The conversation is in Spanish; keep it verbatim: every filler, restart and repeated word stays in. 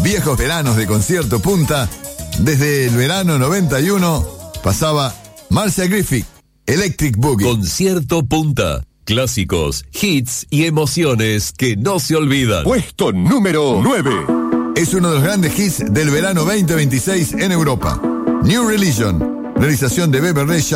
viejos veranos de Concierto Punta, desde el verano noventa y uno pasaba Marcia Griffith, Electric Boogie. Concierto Punta. Clásicos, hits y emociones que no se olvidan. Puesto número nueve. Es uno de los grandes hits del verano veinte veintiséis en Europa. New Religion, realización de Bebe Rexha